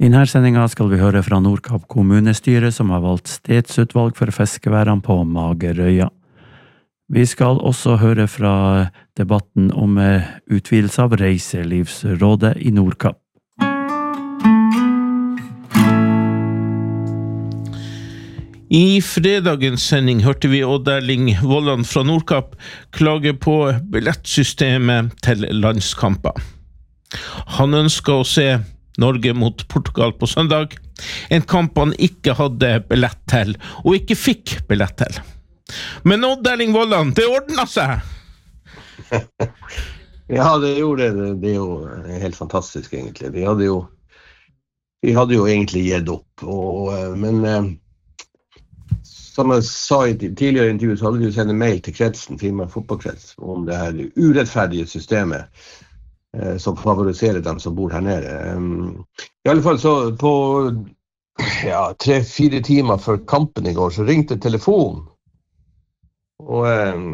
I denne sendingen skal vi høre fra Nordkapp kommunestyre som har valgt stedsutvalg for fiskeværene på Magerøya. Vi skal også høre fra debatten om utvidelse av Reiselivsrådet i Nordkapp. I fredagens sending hørte vi Odd Erling Vollan fra Nordkapp klage på billettsystemet til landskamper. Han ønsker å se Norge mot Portugal på søndag, en kamp han ikke hadde billett til, og ikke fikk billett til. Men Odd Erling Vollan, det ordnet seg! Ja, det gjorde det. Det er jo helt fantastisk egentlig. Vi hadde jo egentlig gitt opp, men som jeg sa i tidligere intervju, så hadde vi jo sendt en mail til kretsen, Finnmark fotballkrets, om det her urettferdige systemet som favoriserer dem som bor her nede. I alle fall så på 3-4 timer før kampen i går, så ringte telefonen. Og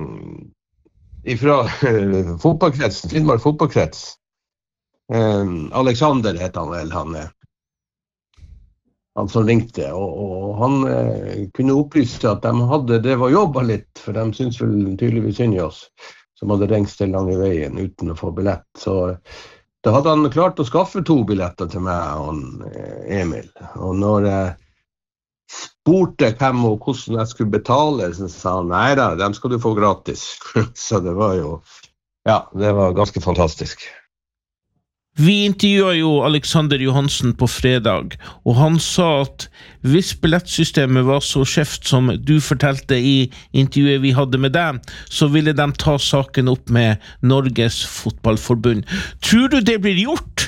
ifra fotballkretsen, Finnmark fotballkrets, Alexander heter han vel, han som ringte, og han kunne opplyse at de hadde drevet og jobbet litt, for de synes vel tydeligvis synd i oss, som hadde ringt til lange veien uten å få billett. Så da hadde han klart å skaffe 2 billetter til meg og Emil. Og når jeg spurte hvem og hvordan jeg skulle betale, så sa han, nei da, dem skal du få gratis. Så det var jo, det var ganske fantastisk. Vi intervjuet jo Alexander Johansen på fredag, og han sa at hvis billettsystemet var så skjevt som du fortalte i intervjuet vi hadde med deg, så ville de ta saken opp med Norges fotballforbund. Tror du det blir gjort?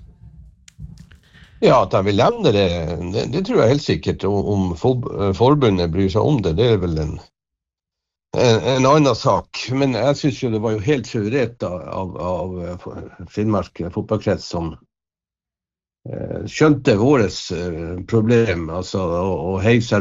Ja, at de vil nevne det tror jeg helt sikkert. Om forbundet bryr seg om det, det er vel en annen sak, men jeg synes jo det var jo helt suverent av Finnmark fotballkrets som skjønte våres problem, altså, og heiv seg